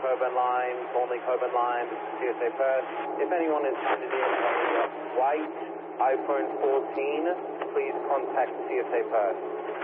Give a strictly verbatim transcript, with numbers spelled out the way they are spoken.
Coburn line, Thornley Coburn line, C S A Perth. If anyone is handed in a white iPhone fourteen, please contact C S A Perth.